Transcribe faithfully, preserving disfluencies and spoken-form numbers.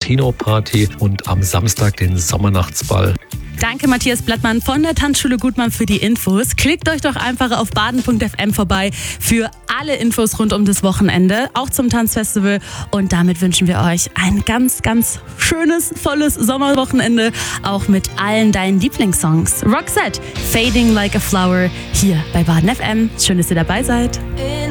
Casino-Party und am Samstag den Sommernachtsball. Danke Matthias Blattmann von der Tanzschule Gutmann für die Infos. Klickt euch doch einfach auf baden punkt f m vorbei für alle Infos rund um das Wochenende, auch zum Tanzfestival. Und damit wünschen wir euch ein ganz, ganz schönes, volles Sommerwochenende, auch mit allen deinen Lieblingssongs. Roxette, Fading Like a Flower, hier bei Baden F M. Schön, dass ihr dabei seid.